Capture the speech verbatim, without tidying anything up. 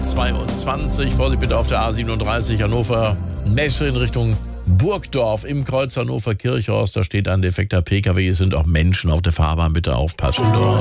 zweiundzwanzig. Vorsicht bitte auf der A siebenunddreißig Hannover Messe in Richtung Burgdorf im Kreuz Hannover Kirchhorst. Da steht ein defekter P K W. Es sind auch Menschen auf der Fahrbahn. Bitte aufpassen dort.